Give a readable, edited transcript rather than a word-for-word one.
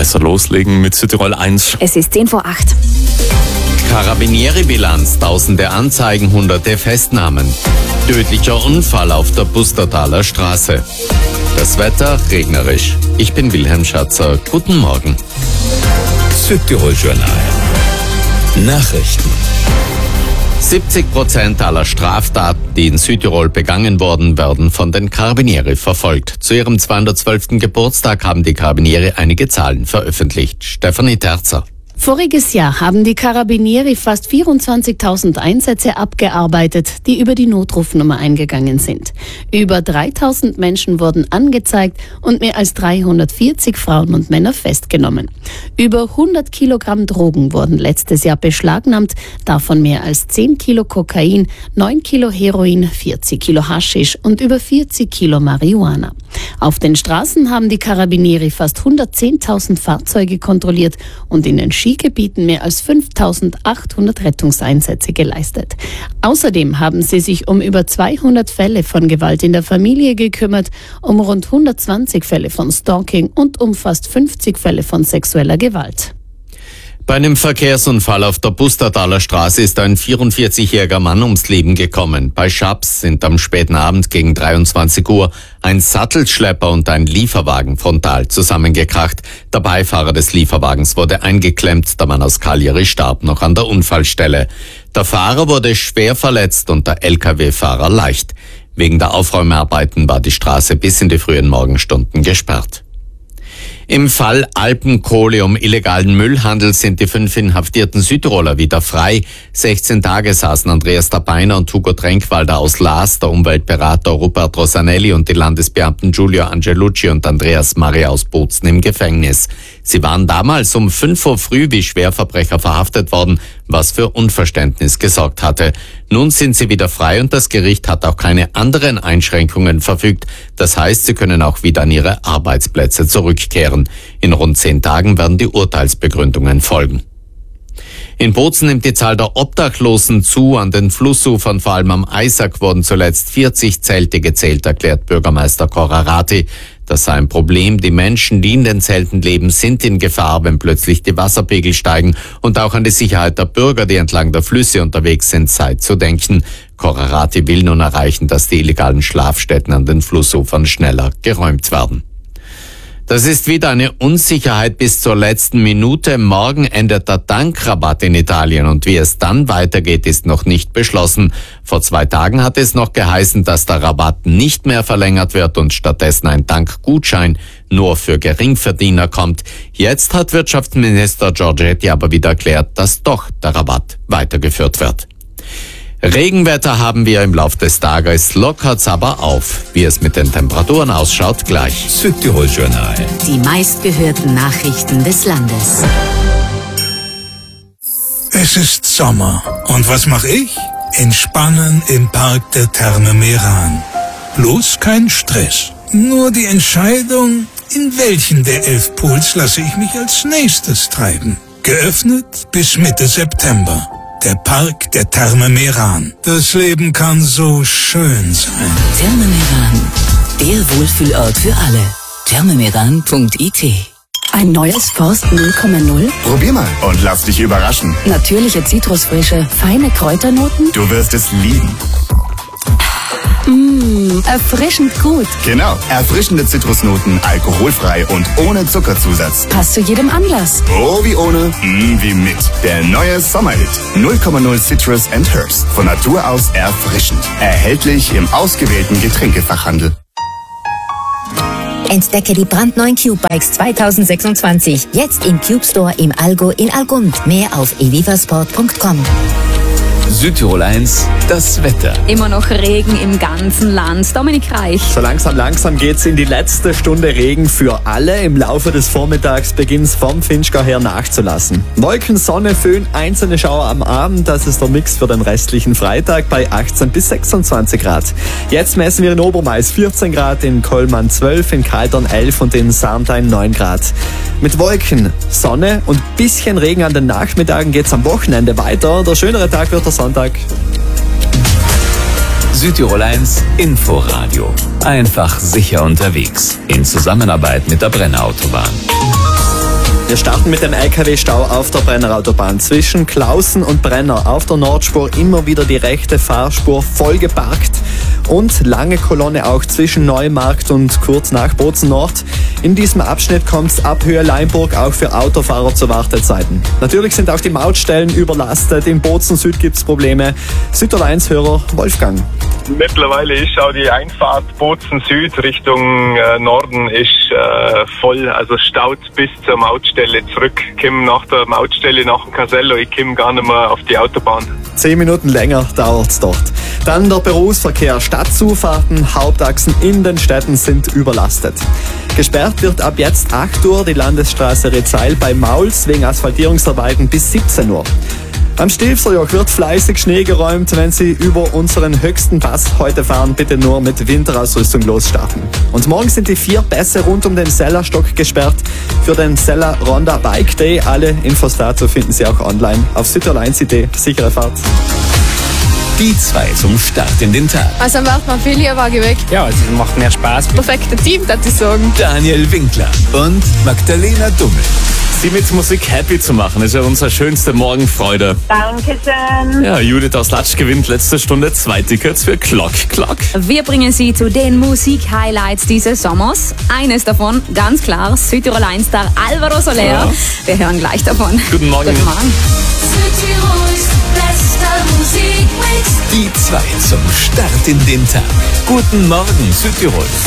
besser loslegen mit Südtirol 1. Es ist 7:10. Carabinieri-Bilanz, tausende Anzeigen, hunderte Festnahmen. Tödlicher Unfall auf der Pustertaler Straße. Das Wetter regnerisch. Ich bin Wilhelm Schatzer. Guten Morgen. Südtirol Journal. Nachrichten. 70% aller Straftaten, die in Südtirol begangen worden, werden von den Carabinieri verfolgt. Zu ihrem 212. Geburtstag haben die Carabinieri einige Zahlen veröffentlicht. Stefanie Terzer. Voriges Jahr haben die Carabinieri fast 24.000 Einsätze abgearbeitet, die über die Notrufnummer eingegangen sind. Über 3.000 Menschen wurden angezeigt und mehr als 340 Frauen und Männer festgenommen. Über 100 Kilogramm Drogen wurden letztes Jahr beschlagnahmt, davon mehr als 10 Kilo Kokain, 9 Kilo Heroin, 40 Kilo Haschisch und über 40 Kilo Marihuana. Auf den Straßen haben die Carabinieri fast 110.000 Fahrzeuge kontrolliert und in den Skigebieten mehr als 5.800 Rettungseinsätze geleistet. Außerdem haben sie sich um über 200 Fälle von Gewalt in der Familie gekümmert, um rund 120 Fälle von Stalking und um fast 50 Fälle von sexueller Gewalt. Bei einem Verkehrsunfall auf der Pustertaler Straße ist ein 44-jähriger Mann ums Leben gekommen. Bei Schaps sind am späten Abend gegen 23 Uhr ein Sattelschlepper und ein Lieferwagen frontal zusammengekracht. Der Beifahrer des Lieferwagens wurde eingeklemmt. Der Mann aus Cagliari starb noch an der Unfallstelle. Der Fahrer wurde schwer verletzt und der Lkw-Fahrer leicht. Wegen der Aufräumarbeiten war die Straße bis in die frühen Morgenstunden gesperrt. Im Fall Alpenkohle um illegalen Müllhandel sind die 5 inhaftierten Südtiroler wieder frei. 16 Tage saßen Andreas Dabeiner und Hugo Trenkwalder aus Laas, der Umweltberater Rupert Rosanelli und die Landesbeamten Giulio Angelucci und Andreas Maria aus Bozen im Gefängnis. Sie waren damals um 5 Uhr früh wie Schwerverbrecher verhaftet worden, was für Unverständnis gesorgt hatte. Nun sind sie wieder frei und das Gericht hat auch keine anderen Einschränkungen verfügt. Das heißt, sie können auch wieder an ihre Arbeitsplätze zurückkehren. In rund 10 Tagen werden die Urteilsbegründungen folgen. In Bozen nimmt die Zahl der Obdachlosen zu. An den Flussufern, vor allem am Eisack, wurden zuletzt 40 Zelte gezählt, erklärt Bürgermeister Corrarati. Das sei ein Problem. Die Menschen, die in den Zelten leben, sind in Gefahr, wenn plötzlich die Wasserpegel steigen. Und auch an die Sicherheit der Bürger, die entlang der Flüsse unterwegs sind, sei zu denken. Corrarati will nun erreichen, dass die illegalen Schlafstätten an den Flussufern schneller geräumt werden. Das ist wieder eine Unsicherheit bis zur letzten Minute. Morgen endet der Tankrabatt in Italien und wie es dann weitergeht, ist noch nicht beschlossen. Vor 2 Tagen hat es noch geheißen, dass der Rabatt nicht mehr verlängert wird und stattdessen ein Tankgutschein nur für Geringverdiener kommt. Jetzt hat Wirtschaftsminister Giorgetti aber wieder erklärt, dass doch der Rabatt weitergeführt wird. Regenwetter haben wir im Laufe des Tages, lockert's aber auf. Wie es mit den Temperaturen ausschaut, gleich. Südtirol Journal. Die meistgehörten Nachrichten des Landes. Es ist Sommer. Und was mache ich? Entspannen im Park der Therme Meran. Bloß kein Stress. Nur die Entscheidung, in welchen der 11 Pools lasse ich mich als nächstes treiben. Geöffnet bis Mitte September. Der Park der Therme Meran. Das Leben kann so schön sein. Therme Meran, der Wohlfühlort für alle. thermemeran.it. Ein neues Forst 0,0? Probier mal und lass dich überraschen. Natürliche Zitrusfrische, feine Kräuternoten? Du wirst es lieben. Erfrischend gut. Genau, erfrischende Zitrusnoten, alkoholfrei und ohne Zuckerzusatz. Passt zu jedem Anlass. Oh, wie ohne, wie mit. Der neue Sommerhit. 0,0 Citrus and Herbs. Von Natur aus erfrischend. Erhältlich im ausgewählten Getränkefachhandel. Entdecke die brandneuen Cube-Bikes 2026. Jetzt im Cube Store im Allgäu in Algund. Mehr auf evivasport.com. Südtirol 1, das Wetter. Immer noch Regen im ganzen Land. Dominik Reich. So langsam geht's in die letzte Stunde Regen für alle. Im Laufe des Vormittags beginnt's vom Finchgau her nachzulassen. Wolken, Sonne, Föhn, einzelne Schauer am Abend. Das ist der Mix für den restlichen Freitag bei 18 bis 26 Grad. Jetzt messen wir in Obermais 14 Grad, in Kollmann 12, in Kaltern 11 und in Sarntein 9 Grad. Mit Wolken, Sonne und bisschen Regen an den Nachmittagen geht's am Wochenende weiter. Der schönere Tag wird der Sonntag. Südtirol 1 Inforadio. Einfach sicher unterwegs. In Zusammenarbeit mit der Brenner Autobahn. Wir starten mit dem LKW-Stau auf der Brennerautobahn. Zwischen Klausen und Brenner auf der Nordspur immer wieder die rechte Fahrspur voll geparkt. Und lange Kolonne auch zwischen Neumarkt und kurz nach Bozen Nord. In diesem Abschnitt kommt es ab Höhe Leimburg auch für Autofahrer zu Wartezeiten. Natürlich sind auch die Mautstellen überlastet. In Bozen Süd gibt es Probleme. Südtirol-1-Hörer Wolfgang. Mittlerweile ist auch die Einfahrt Bozen Süd Richtung Norden ist voll, also staut bis zur Mautstelle zurück. Ich komme nach der Mautstelle nach dem Casello, ich komme gar nicht mehr auf die Autobahn. 10 Minuten länger dauert's dort. Dann der Berufsverkehr. Stadtzufahrten, Hauptachsen in den Städten sind überlastet. Gesperrt wird ab jetzt 8 Uhr die Landesstraße Rezeil bei Mauls wegen Asphaltierungsarbeiten bis 17 Uhr. Am Stilfserjoch wird fleißig Schnee geräumt. Wenn Sie über unseren höchsten Pass heute fahren, bitte nur mit Winterausrüstung losstarten. Und morgen sind die 4 Pässe rund um den Sellerstock gesperrt für den Seller Ronda Bike Day. Alle Infos dazu finden Sie auch online auf Südtirol1.at. Sichere Fahrt. Die 2 zum Start in den Tag. Also am Wert man viel lieber weg. Ja, es macht mehr Spaß. Perfekte Team, das ich sagen. Daniel Winkler und Magdalena Dummel. Sie mit Musik happy zu machen, ist ja unsere schönste Morgenfreude. Dankeschön. Ja, Judith aus Latsch gewinnt letzte Stunde 2 Tickets für Clock. Wir bringen Sie zu den Musik-Highlights dieses Sommers. Eines davon, ganz klar, Südtirol 1-Star Alvaro Soler. Ja. Wir hören gleich davon. Guten Morgen. Guten Morgen. Südtirols bester Musikmix. Die 2 zum Start in den Tag. Guten Morgen, Südtirol.